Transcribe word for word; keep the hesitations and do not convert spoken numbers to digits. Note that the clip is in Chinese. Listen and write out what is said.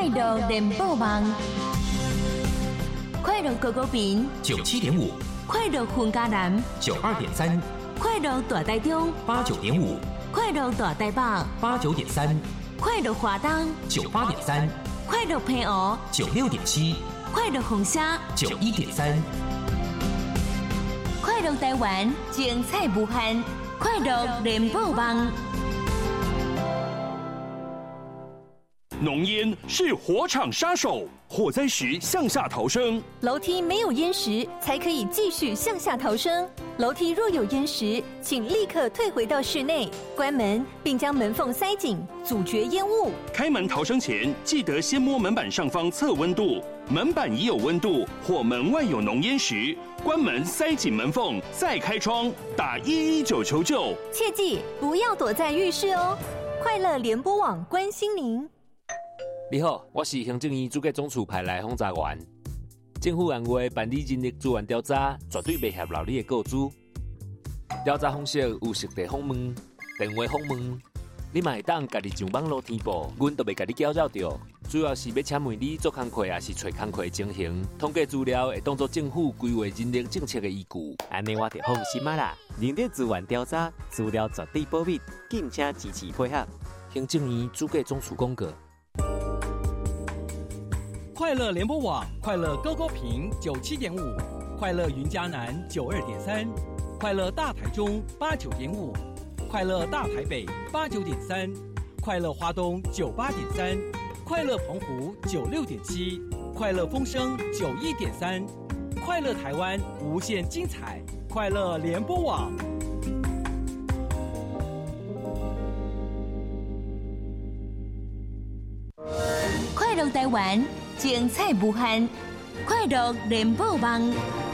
快乐联播网，快乐狗狗屏九七点五， 快乐混家南九二点三， 快乐大台中八九点五， 快乐大台北八九点三， 快乐华东九八点三， 快乐平湖九六点七， 快乐红虾九一点三， 快乐台湾精彩无限，快乐联播网。 浓烟是火场杀手，火灾时向下逃生。 楼梯没有烟时，才可以继续向下逃生。楼梯若有烟时，请立刻退回到室内，关门并将门缝塞紧，阻绝烟雾。 开门逃生前，记得先摸门板上方测温度，门板已有温度或门外有浓烟时，关门塞紧门缝，再开窗，打一一九求救。 切记不要躲在浴室哦。快乐联播网关心您。 你好，我是行政院主计总处派来轰炸员。政府按话办理人力资源调查，绝对袂合漏你的告知。调查方式有实地访问、电话访问，你嘛会当家己上网络填报，阮都袂甲你搅扰到。主要是要请问你做工课，也是找工课情形，统计资料会当作政府规划人力政策的依据。 安尼我就放心啊啦！人力资源调查资料绝对保密，敬请支持配合。 行政院主计总处公告。 快乐联播网，快乐高高屏九七点五，快乐云嘉南九二点三，快乐大台中八九点五，快乐大台北八九点三，快乐花东九八点三，快乐澎湖九六点七，快乐风声九一点三，快乐台湾无限精彩，快乐联播网。 快乐台湾精彩无限，快乐联播网。